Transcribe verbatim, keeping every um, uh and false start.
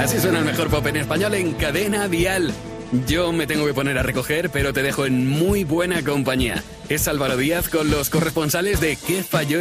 Así suena el mejor pop en español en Cadena Dial. Yo me tengo que poner a recoger, pero te dejo en muy buena compañía. Es Álvaro Díaz con los corresponsales de ¿Qué falló en